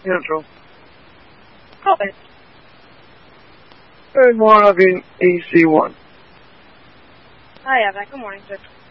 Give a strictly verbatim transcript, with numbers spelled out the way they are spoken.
Neutral. Okay. Good morning, E C one. Hi, Evan. Good morning, sir.